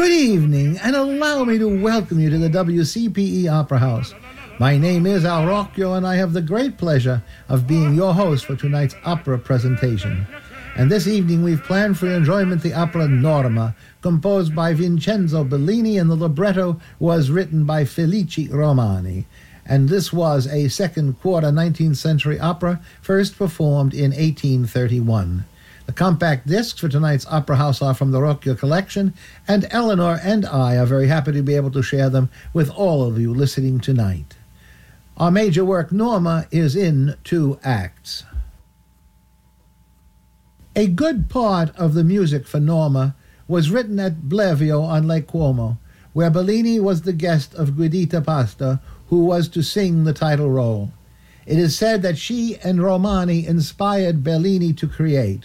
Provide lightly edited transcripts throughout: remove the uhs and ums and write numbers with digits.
Good evening, and allow me to welcome you to the WCPE Opera House. My name is Al Rocchio, and I have the great pleasure of being your host for tonight's opera presentation. And this evening we've planned for your enjoyment the opera Norma, composed by Vincenzo Bellini, and the libretto was written by Felice Romani. And this was a second quarter 19th century opera, first performed in 1831. The compact discs for tonight's Opera House are from the Rocchio collection, and Eleanor and I are very happy to be able to share them with all of you listening tonight. Our major work, Norma, is in 2 acts. A good part of the music for Norma was written at Blevio on Lake Como, where Bellini was the guest of Guidita Pasta, who was to sing the title role. It is said that she and Romani inspired Bellini to create.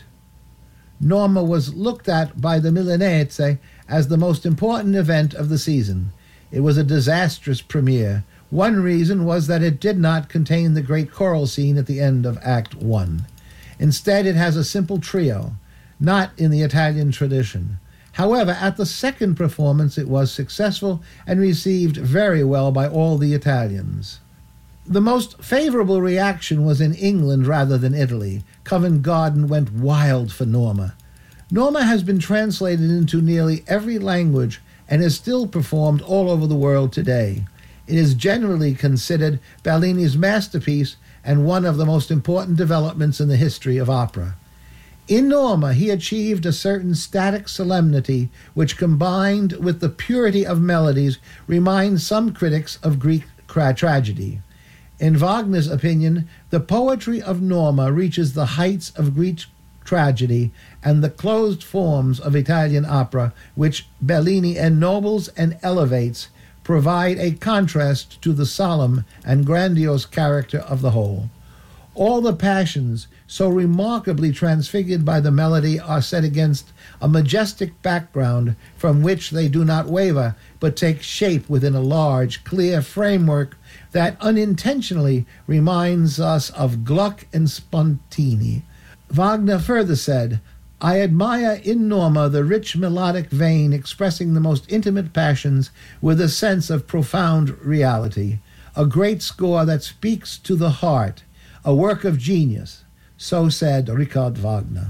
Norma was looked at by the Milanese as the most important event of the season. It was a disastrous premiere. One reason was that it did not contain the great choral scene at the end of Act 1. Instead, it has a simple trio, not in the Italian tradition. However, at the second performance, it was successful and received very well by all the Italians. The most favorable reaction was in England rather than Italy. Covent Garden went wild for Norma. Norma has been translated into nearly every language and is still performed all over the world today. It is generally considered Bellini's masterpiece and one of the most important developments in the history of opera. In Norma, he achieved a certain static solemnity which, combined with the purity of melodies, reminds some critics of Greek tragedy. In Wagner's opinion, the poetry of Norma reaches the heights of Greek tragedy and the closed forms of Italian opera, which Bellini ennobles and elevates, provide a contrast to the solemn and grandiose character of the whole. All the passions, so remarkably transfigured by the melody, are set against a majestic background from which they do not waver, but take shape within a large, clear framework that unintentionally reminds us of Gluck and Spontini. Wagner further said, "I admire in Norma the rich melodic vein expressing the most intimate passions with a sense of profound reality, a great score that speaks to the heart, a work of genius." So said Richard Wagner.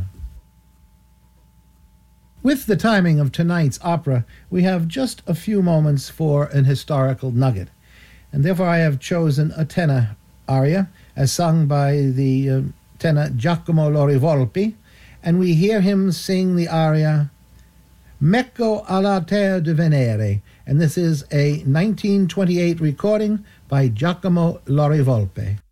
With the timing of tonight's opera, we have just a few moments for an historical nugget, and therefore I have chosen a tenor aria as sung by the tenor Giacomo Lorivolpi, and we hear him sing the aria Mecco alla terra di Venere, and this is a 1928 recording by Giacomo Lorivolpi.